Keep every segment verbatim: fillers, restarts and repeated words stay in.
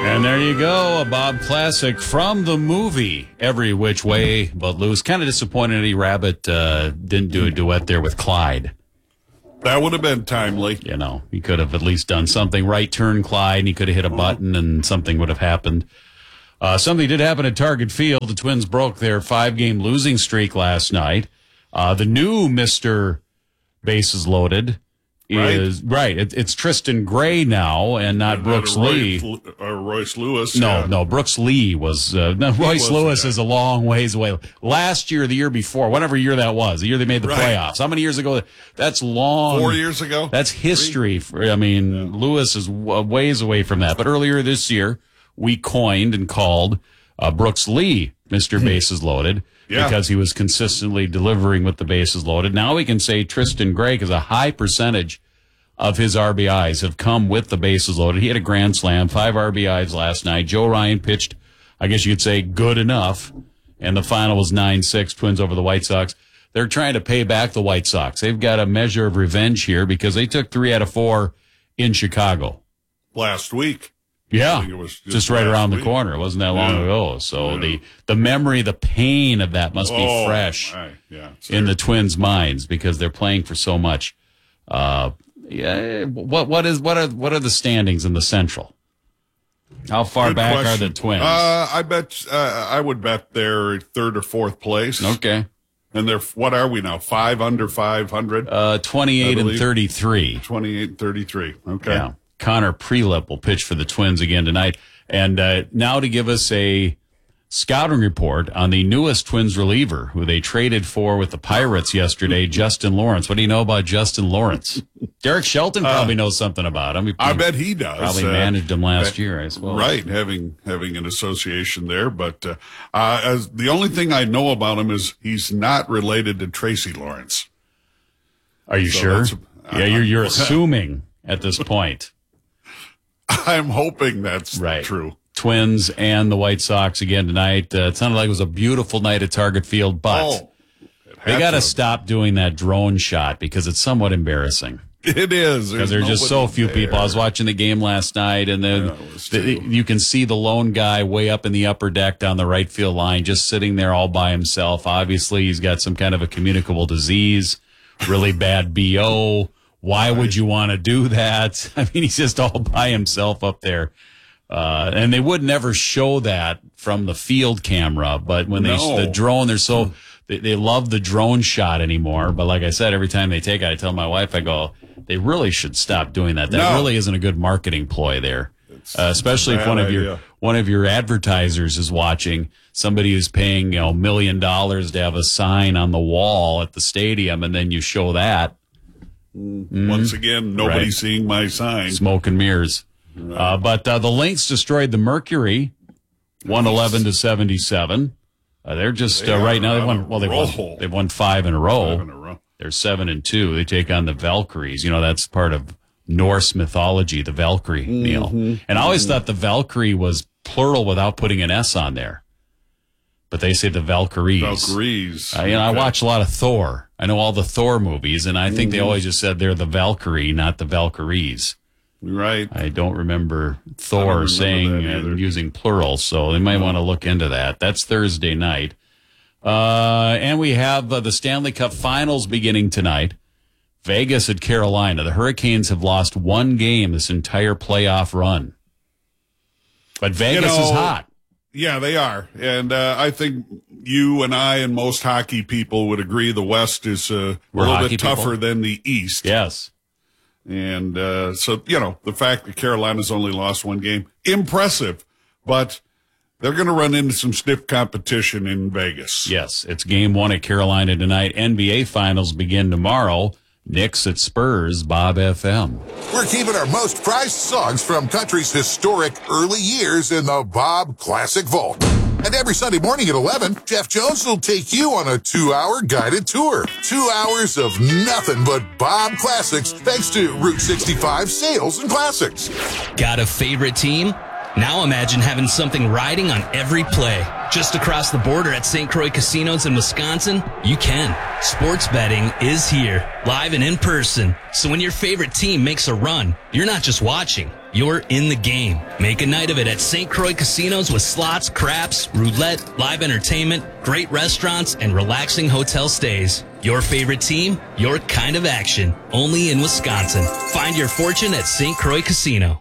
And there you go, a Bob classic from the movie Every Which Way But Loose. Kind of disappointed Eddie Rabbitt uh, didn't do a duet there with Clyde. That would have been timely. You know, he could have at least done something. Right turn, Clyde, and he could have hit a button and something would have happened. Uh, something did happen at Target Field. The Twins broke their five-game losing streak last night. Uh, the new Mister Bases Loaded is right. right it, it's Tristan Gray now, and not and Brooks Roy, Lee or Royce Lewis. No, yeah. no. Brooks Lee was. Uh, no, Royce Lewis is a long ways away. Last year, the year before, whatever year that was, the year they made the right. playoffs. How many years ago? That's long. Four years ago. That's history. For, I mean, yeah. Lewis is w- ways away from that. But earlier this year, we coined and called uh, Brooks Lee Mister Bases Loaded. Yeah. Because he was consistently delivering with the bases loaded. Now we can say Tristan Gray, because a high percentage of his R B Is have come with the bases loaded. He had a grand slam, five R B Is last night. Joe Ryan pitched, I guess you could say, good enough. And the final was nine six, Twins over the White Sox. They're trying to pay back the White Sox. They've got a measure of revenge here because they took three out of four in Chicago. Last week. Yeah, it was just, just right around week. the corner. It wasn't that long yeah. ago. So yeah. the, the memory, the pain of that must be oh, fresh right. yeah, in the Twins' minds because they're playing for so much. Uh, yeah, what what is what are what are the standings in the Central? How far Good back question. are the Twins? Uh, I bet uh, I would bet they're third or fourth place. Okay, and they're what are we now? Five under five hundred. Uh, twenty-eight and thirty-three. Twenty-eight and thirty-three. Okay. Yeah. Connor Prelip will pitch for the Twins again tonight. And uh, now to give us a scouting report on the newest Twins reliever who they traded for with the Pirates yesterday, Justin Lawrence. What do you know about Justin Lawrence? Derek Shelton probably uh, knows something about him. He I bet he does. Probably uh, managed him last bet, year, I suppose. Right, having having an association there. But uh, uh, as the only thing I know about him is he's not related to Tracy Lawrence. Are you so sure? Uh, yeah, you're you're assuming at this point. I'm hoping that's right. true. Twins and the White Sox again tonight. Uh, it sounded like it was a beautiful night at Target Field, but oh, they got to stop doing that drone shot because it's somewhat embarrassing. It is. Because there's just so few there. people. I was watching the game last night, and then yeah, the, you can see the lone guy way up in the upper deck down the right field line, just sitting there all by himself. Obviously, he's got some kind of a communicable disease, really bad B O. Why would you want to do that? I mean, he's just all by himself up there. Uh, and they would never show that from the field camera, but when they, no. the drone, they're so, they, they love the drone shot anymore. But like I said, every time they take it, I tell my wife, I go, they really should stop doing that. That no. really isn't a good marketing ploy there. Uh, especially if one of your, one of your advertisers is watching, somebody who's paying, you know, a million dollars to have a sign on the wall at the stadium, and then you show that. Mm. Once again, nobody right. seeing my sign. Smoke and mirrors. Right. Uh, but uh, the Lynx destroyed the Mercury, one eleven to seventy-seven. Uh, they're just they uh, right now. They won. Well, they won. They've won five in a row. Five in a row. They're seven and two. They take on the Valkyries. You know, that's part of Norse mythology. The Valkyrie mm-hmm. meal. And I always mm-hmm. thought the Valkyrie was plural without putting an S on there. But they say the Valkyries. Valkyries. Uh, you know, okay. I watch a lot of Thor. I know all the Thor movies, and I think mm-hmm. they always just said they're the Valkyrie, not the Valkyries. Right. I don't remember Thor don't remember saying and using plural, so they might want to look into that. That's Thursday night. Uh, and we have uh, the Stanley Cup Finals beginning tonight. Vegas at Carolina. The Hurricanes have lost one game this entire playoff run. But Vegas you know, is hot. Yeah, they are. And uh, I think you and I and most hockey people would agree the West is uh, a little bit tougher people. than the East. Yes. And uh, so, you know, the fact that Carolina's only lost one game, impressive. But they're going to run into some stiff competition in Vegas. Yes, it's game one at Carolina tonight. N B A Finals begin tomorrow. Knicks at Spurs, Bob F M. We're keeping our most prized songs from country's historic early years in the Bob Classic Vault. And every Sunday morning at eleven, Jeff Jones will take you on a two-hour guided tour. Two hours of nothing but Bob Classics, thanks to Route sixty-five Sales and Classics. Got a favorite team? Now imagine having something riding on every play. just across the border at Saint Croix Casinos in Wisconsin? You can. Sports betting is here, live and in person. So when your favorite team makes a run, you're not just watching, you're in the game. Make a night of it at Saint Croix Casinos with slots, craps, roulette, live entertainment, great restaurants, and relaxing hotel stays. Your favorite team, your kind of action. Only in Wisconsin. Find your fortune at Saint Croix Casino.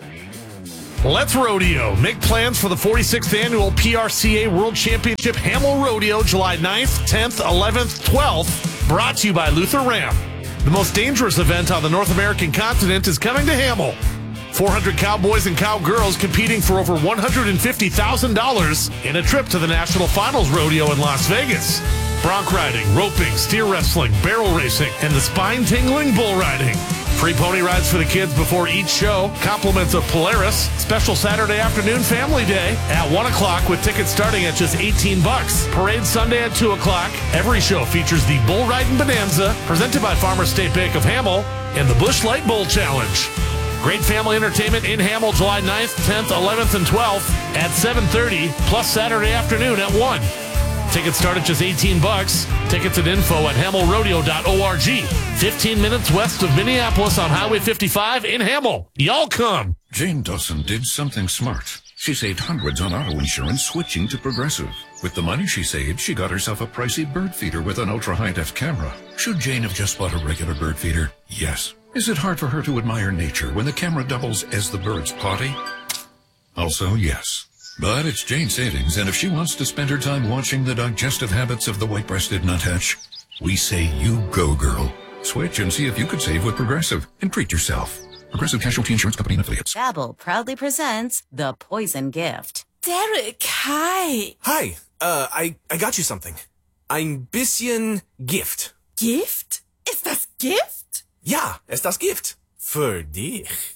Let's rodeo. Make plans for the forty-sixth Annual P R C A World Championship Hamel Rodeo, July ninth, tenth, eleventh, twelfth. Brought to you by Luther Ram. The most dangerous event on the North American continent is coming to Hamel. four hundred cowboys and cowgirls competing for over one hundred fifty thousand dollars in a trip to the National Finals Rodeo in Las Vegas. Bronc riding, roping, steer wrestling, barrel racing, and the spine-tingling bull riding. Free pony rides for the kids before each show. Compliments of Polaris. Special Saturday afternoon family day at one o'clock with tickets starting at just eighteen bucks. Parade Sunday at two o'clock. Every show features the Bull Riding Bonanza presented by Farmers State Bank of Hamel and the Busch Light Bowl Challenge. Great family entertainment in Hamel July ninth, tenth, eleventh, and twelfth at seven thirty, plus Saturday afternoon at one. Tickets start at just eighteen bucks. Tickets and info at hamel rodeo dot org. fifteen minutes west of Minneapolis on Highway fifty-five in Hamel. Y'all come. Jane Dawson did something smart. She saved hundreds on auto insurance switching to Progressive. With the money she saved, she got herself a pricey bird feeder with an ultra-high-def camera. Should Jane have just bought a regular bird feeder? Yes. Is it hard for her to admire nature when the camera doubles as the bird's potty? Also, yes. But it's Jane's savings, and if she wants to spend her time watching the digestive habits of the white-breasted nuthatch, we say you go, girl. Switch and see if you could save with Progressive and treat yourself. Progressive Casualty Insurance Company and Affiliates. Babbel proudly presents The Poison Gift. Derek, hi. Hi. Uh, I, I got you something. Ein bisschen Gift. Gift? Ist das Gift? Ja, ist das Gift. Für dich.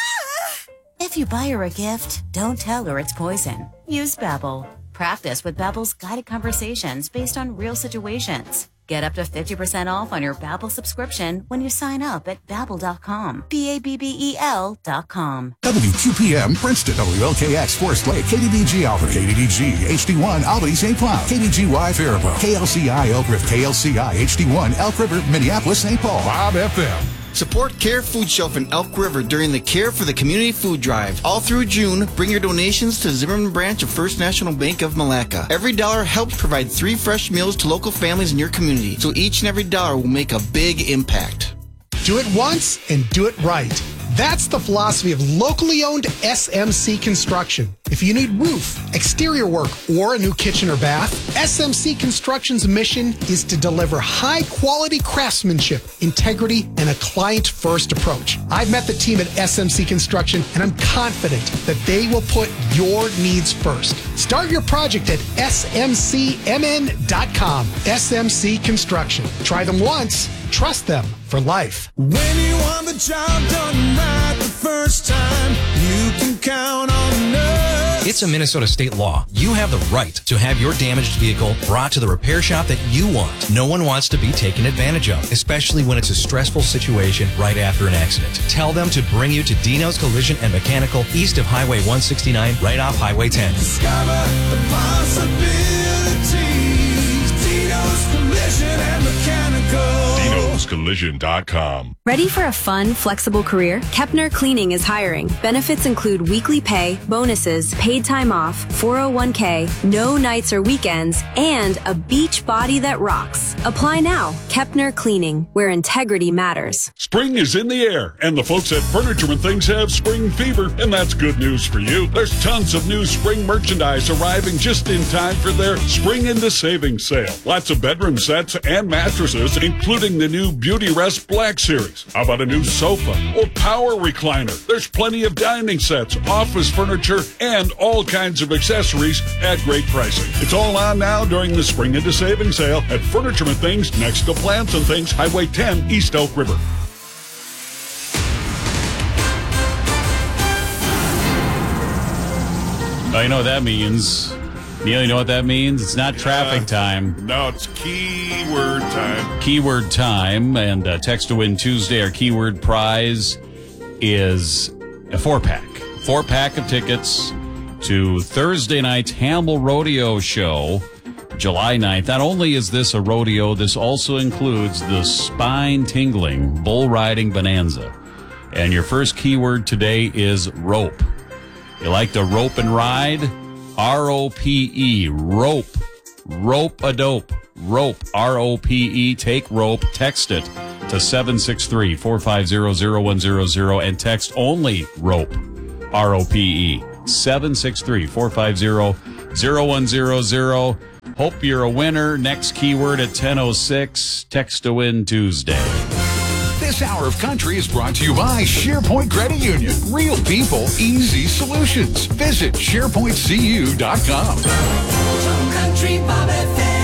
If you buy her a gift, don't tell her it's poison. Use Babbel. Practice with Babbel's guided conversations based on real situations. Get up to fifty percent off on your Babbel subscription when you sign up at babbel dot com. B A B B E L dot com. W Q P M, Princeton, W L K X, Forest Lake, K D D G Albany, K D D G, H D one, Albany, Saint Cloud, K D G Y, Faribault, K L C I, Elk River, K L C I, H D one, Elk River, Minneapolis, Saint Paul, Bob F M. Support Care Food Shelf in Elk River during the Care for the Community Food Drive. All through June, bring your donations to Zimmerman Branch of First National Bank of Malacca. Every dollar helps provide three fresh meals to local families in your community, so each and every dollar will make a big impact. Do it once and do it right. That's the philosophy of locally owned S M C Construction. If you need roof, exterior work, or a new kitchen or bath, S M C Construction's mission is to deliver high-quality craftsmanship, integrity, and a client-first approach. I've met the team at S M C Construction, and I'm confident that they will put your needs first. Start your project at S M C M N dot com. S M C Construction. Try them once, trust them for life. When you want the job done right the first time, you can count on us. It's a Minnesota state law. You have the right to have your damaged vehicle brought to the repair shop that you want. No one wants to be taken advantage of, especially when it's a stressful situation right after an accident. Tell them to bring you to Dino's Collision and Mechanical east of Highway one sixty-nine, right off Highway ten. Discover the possibilities. Dino's Collision and Mechanical. Dinos Collision dot com. Ready for a fun, flexible career? Kepner Cleaning is hiring. Benefits include weekly pay, bonuses, paid time off, four oh one k, no nights or weekends, and a beach body that rocks. Apply now. Kepner Cleaning, where integrity matters. Spring is in the air, and the folks at Furniture and Things have spring fever, and that's good news for you. There's tons of new spring merchandise arriving just in time for their Spring into Savings sale. Lots of bedroom sets and mattresses, including the new Beauty Rest Black Series. How about a new sofa or power recliner? There's plenty of dining sets, office furniture, and all kinds of accessories at great pricing. It's all on now during the Spring into Savings sale at Furniture and Things next to Plants and Things, Highway ten, East Elk River. Oh, you know what that means? Neil, you know what that means? It's not traffic uh, time. No, it's keyword time. Keyword time. And uh, Text to Win Tuesday, our keyword prize is a four-pack. Four-pack of tickets to Thursday night's Hamel Rodeo Show, July ninth. Not only is this a rodeo, this also includes the spine-tingling bull riding bonanza. And your first keyword today is rope. You like to rope and ride? R O P E, rope. Rope-a-dope. Rope, R O P E. Take rope. Text it to seven six three, four five zero, zero one zero zero and text only rope, R O P E. seven six three, four five zero, zero one zero zero. Hope you're a winner. Next keyword at ten oh six. Text to win Tuesday. This hour of country is brought to you by SharePoint Credit Union. Real people, easy solutions. Visit SharePoint C U dot com. Country Bob F M.